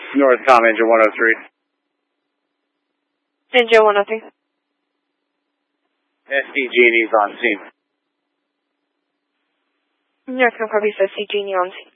Northcom Engine 103. Engine 103. SC Genie's on scene. Northcom copy, SC Genie on scene.